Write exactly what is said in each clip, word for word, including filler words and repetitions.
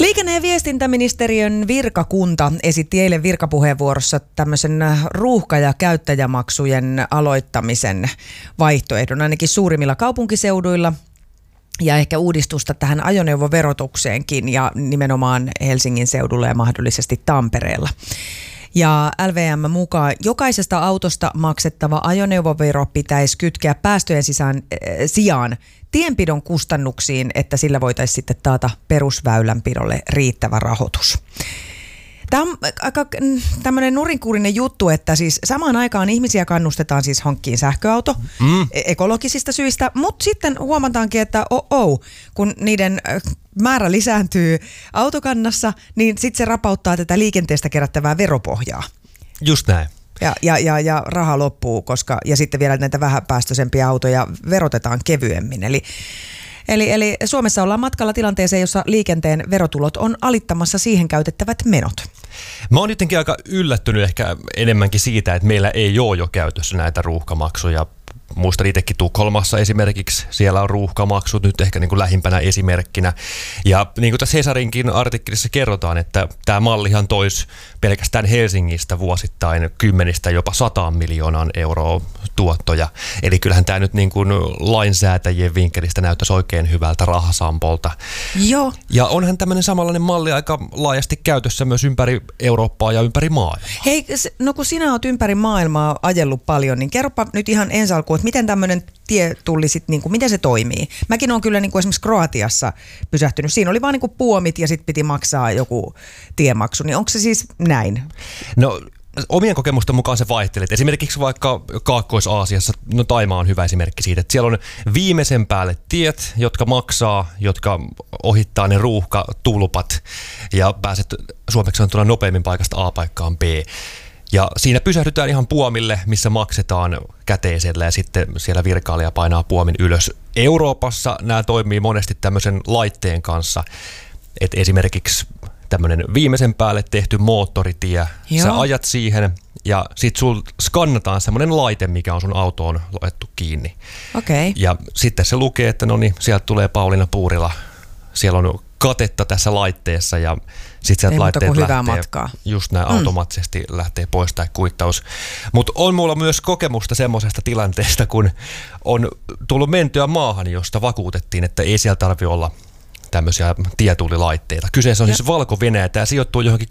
Liikenne- ja viestintäministeriön virkakunta esitti eilen virkapuheenvuorossa tämmöisen ruuhka- ja käyttäjämaksujen aloittamisen vaihtoehdon ainakin suurimmilla kaupunkiseuduilla ja ehkä uudistusta tähän ajoneuvoverotukseenkin ja nimenomaan Helsingin seudulla ja mahdollisesti Tampereella. Ja L V M mukaan jokaisesta autosta maksettava ajoneuvovero pitäisi kytkeä päästöjen sisään, äh, sijaan tienpidon kustannuksiin, että sillä voitaisiin sitten taata perusväylänpidolle riittävä rahoitus. Tämä on aika tämmöinen nurinkurinen juttu, että siis samaan aikaan ihmisiä kannustetaan siis hankkiin sähköauto mm. ekologisista syistä, mutta sitten huomataankin, että oh, oh, kun niiden määrä lisääntyy autokannassa, niin sitten se rapauttaa tätä liikenteestä kerättävää veropohjaa. Just näin. Ja, ja, ja, ja raha loppuu, koska, ja sitten vielä näitä vähäpäästöisempiä autoja verotetaan kevyemmin. Eli, eli, eli Suomessa ollaan matkalla tilanteeseen, jossa liikenteen verotulot on alittamassa siihen käytettävät menot. Mä oon jotenkin aika yllättynyt ehkä enemmänkin siitä, että meillä ei ole jo käytössä näitä ruuhkamaksuja. Muistan itsekin Tukholmassa esimerkiksi, siellä on ruuhkamaksut nyt ehkä niin kuin lähimpänä esimerkkinä. Ja niin kuin tässä Hesarinkin artikkelissa kerrotaan, että tämä mallihan toisi pelkästään Helsingistä vuosittain kymmenistä jopa sataan miljoonaan euroa tuottoja. Eli kyllähän tämä nyt niin kuin lainsäätäjien vinkkelistä näyttäisi oikein hyvältä rahasampolta. Joo. Ja onhan tämmöinen samanlainen malli aika laajasti käytössä myös ympäri Eurooppaa ja ympäri maailmaa. Hei, no kun sinä oot ympäri maailmaa ajellut paljon, niin kerropa nyt ihan ensi alkuun, että miten tämmöinen tietulli sitten, niin kuin, miten se toimii? Mäkin olen kyllä niin kuin esimerkiksi Kroatiassa pysähtynyt. Siinä oli vaan niin kuin puomit ja sitten piti maksaa joku tiemaksu. Niin onko se siis näin? No omien kokemusten mukaan se vaihtelee. Esimerkiksi vaikka Kaakkois-Aasiassa, no Taimaa on hyvä esimerkki siitä, että siellä on viimeisen päälle tiet, jotka maksaa, jotka ohittaa ne ruuhkatulpat ja pääset suomeksi sanottuna nopeammin paikasta A paikkaan B. Ja siinä pysähdytään ihan puomille, missä maksetaan käteisellä ja sitten siellä virkailija painaa puomin ylös. Euroopassa nämä toimii monesti tämmöisen laitteen kanssa, että esimerkiksi tämmöinen viimeisen päälle tehty moottoritie, Joo. sä ajat siihen ja sit sul skannataan semmoinen laite, mikä on sun autoon laittu kiinni. Okay. Ja sitten se lukee, että no niin, sieltä tulee Pauliina Puurila, siellä on katetta tässä laitteessa ja sitten sieltä laitteet lähtee, matkaa. just näin mm. automaattisesti lähtee pois tämä kuittaus. Mutta on mulla myös kokemusta semmoisesta tilanteesta, kun on tullut mentyä maahan, josta vakuutettiin, että ei siellä tarvitse olla tämmöisiä tietullilaitteita. Kyseessä on ja. siis Valko-Venäjä. Tämä sijoittuu johonkin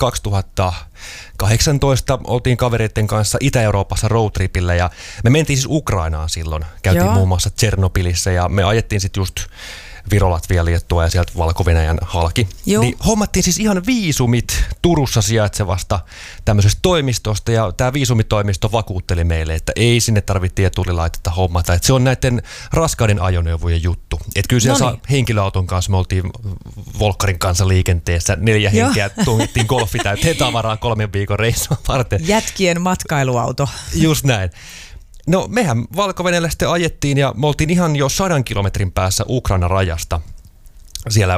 kaksituhattakahdeksantoista. Oltiin kavereiden kanssa Itä-Euroopassa roadtripillä ja me mentiin siis Ukrainaan silloin. Käytiin Joo. muun muassa Tšernobylissa ja me ajettiin sitten just Viro-Latvia, Liettua ja sieltä Valko-Venäjän halki. Joo. Niin hommattiin siis ihan viisumit Turussa sijaitsevasta tämmöisestä toimistosta ja tämä viisumitoimisto vakuutteli meille, että ei sinne tarvitse tietullilaitetta hommata. Että se on näiden raskaiden ajoneuvojen juttu. Että kyllä siellä saa henkilöauton kanssa, me oltiin Volkkarin kanssa liikenteessä, neljä Joo. henkeä tungittiin golfi täyteen tavaraa kolmen viikon reissun varten. Jätkien matkailuauto. Just näin. No mehän Valko-Venäjällä sitten ajettiin ja me oltiin ihan jo sadan kilometrin päässä Ukrainan rajasta siellä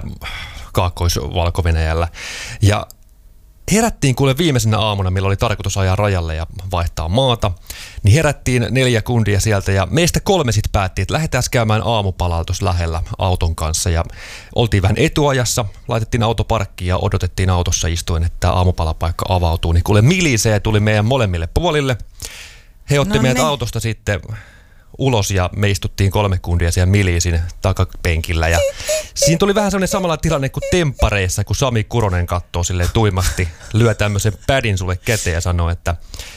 Kaakkois-Valko-Venäjällä. Ja herättiin kuule viimeisenä aamuna, milloin oli tarkoitus ajaa rajalle ja vaihtaa maata, niin herättiin neljä kundia sieltä ja meistä kolme sitten päätti, että lähdetään käymään aamupalalla tuossa lähellä auton kanssa ja oltiin vähän etuajassa, laitettiin auto parkkiin ja odotettiin autossa istuen, että tämä aamupalapaikka avautuu, niin kuule milisee ja tuli meidän molemmille puolille. He otti no meidät ne. autosta sitten ulos ja me istuttiin kolme kundia siellä miliisin takapenkillä. Ja siinä tuli vähän sellainen samalla tilanne kuin temppareissa, kun Sami Kuronen katsoo silleen tuimasti, lyö tämmöisen pädin sulle käteen ja sanoo, että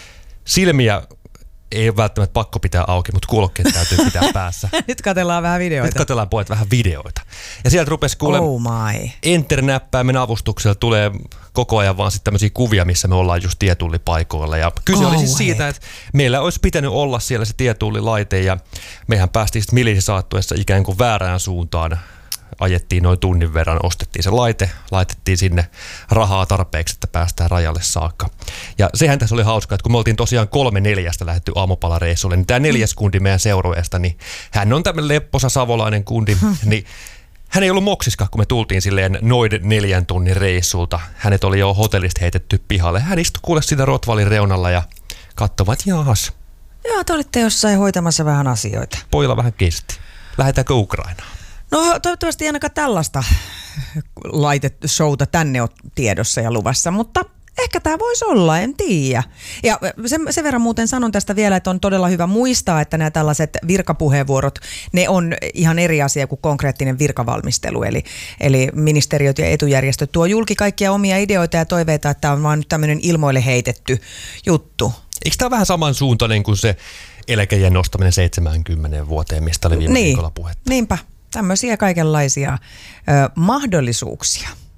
silmiä ei ole välttämättä pakko pitää auki, mutta kuulokkeet täytyy pitää päässä. Nyt katsellaan vähän videoita. Nyt katsellaan pojat vähän videoita. Ja sieltä rupesi kuulemaan oh enter-näppäimen avustuksella tulee koko ajan vaan sitten tämmöisiä kuvia, missä me ollaan just tietullipaikoilla. Ja kyse oh, oli siis siitä, että meillä olisi pitänyt olla siellä se tietullilaite ja mehän päästiin sitten milisi saattuessa ikään kuin väärään suuntaan. Ajettiin noin tunnin verran, ostettiin se laite, laitettiin sinne rahaa tarpeeksi, että päästään rajalle saakka. Ja sehän tässä oli hauska, että kun me oltiin tosiaan kolme neljästä lähdetty aamupalareissulle, niin tämä neljäs kundi meidän seurueesta, niin hän on tämmöinen lepposa savolainen kundi, niin hän ei ollut moksiskaan, kun me tultiin silleen noin neljän tunnin reissulta. Hänet oli jo hotellista heitetty pihalle. Hän istui kuule siinä Rotvalin reunalla ja katsovat, jaahas. Joo, te olitte jossain hoitamassa vähän asioita. Pojilla vähän kesti. Lähdetäänkö Ukrainaan? No toivottavasti ei ainakaan tällaista laitettu showta tänne on tiedossa ja luvassa, mutta ehkä tämä voisi olla, en tiedä. Ja sen, sen verran muuten sanon tästä vielä, että on todella hyvä muistaa, että nämä tällaiset virkapuheenvuorot, ne on ihan eri asia kuin konkreettinen virkavalmistelu. Eli, eli ministeriöt ja etujärjestöt tuo julki kaikkia omia ideoita ja toiveita, että tämä on vaan nyt tämmöinen ilmoille heitetty juttu. Eikö tämä vähän samansuuntainen kuin se eläkeiän nostaminen seitsemäänkymmeneen vuoteen, mistä oli viime niin, viikolla puhetta? Niinpä, tämmöisiä kaikenlaisia ö, mahdollisuuksia.